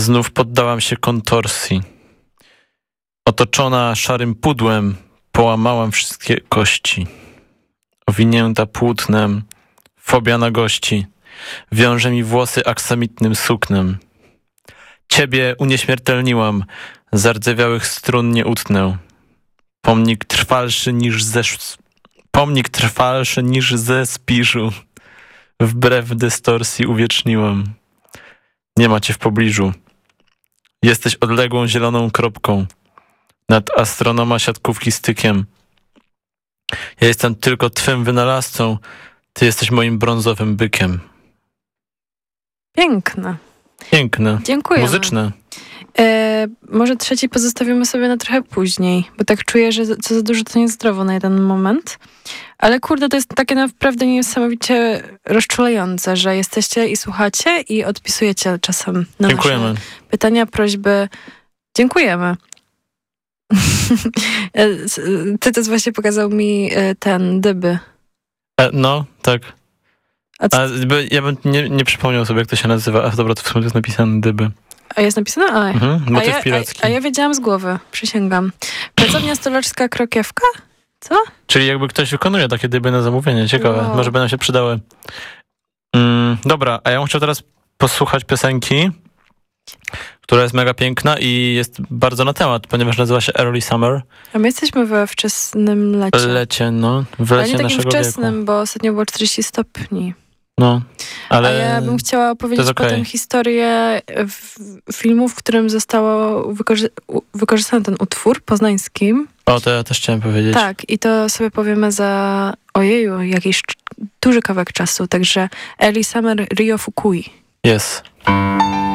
Znów poddałam się kontorsji. Otoczona szarym pudłem, połamałam wszystkie kości. Owinięta płótnem, fobia na gości, wiąże mi włosy aksamitnym suknem. Ciebie unieśmiertelniłam, z zardzewiałych strun nie utnę. Pomnik trwalszy niż ze spiżu, wbrew dystorsji uwieczniłam. Nie ma cię w pobliżu. Jesteś odległą zieloną kropką, nad astronoma siatkówki stykiem. Ja jestem tylko twym wynalazcą, ty jesteś moim brązowym bykiem. Piękne. Piękne. Dziękuję. Muzyczne. Może trzeci pozostawimy sobie na trochę później, bo tak czuję, że co za dużo to niezdrowo na jeden moment. Ale kurde, to jest takie naprawdę niesamowicie rozczulające, że jesteście i słuchacie i odpisujecie czasem na Dziękujemy. nasze pytania, prośby. Dziękujemy. Tytus właśnie pokazał mi ten Dyby. No, tak. Ja bym nie przypomniał sobie, jak to się nazywa. Dobra, to w sumie jest napisane Dyby. A jest napisane? Motyw piracki. A ja wiedziałam z głowy, przysięgam. Pracownia stolarska Krokiewka? Co? Czyli jakby ktoś wykonuje takie dyby na zamówienie. Ciekawe. Wow. Może by nam się przydały. Dobra, a ja bym chciał teraz posłuchać piosenki, która jest mega piękna i jest bardzo na temat, ponieważ nazywa się Early Summer. A my jesteśmy we wczesnym lecie. Lecie, no. W Ale lecie nie takim naszego wczesnym, wieku. bo ostatnio było 40 stopni. No, ale... A ja bym chciała opowiedzieć okay. potem historię filmu, w którym zostało wykorzystany ten utwór poznańskim. O, to ja też chciałem powiedzieć. Tak, i to sobie powiemy za, ojeju, jakiś duży kawałek czasu. Także Early Summer Rio Fukui. Jest.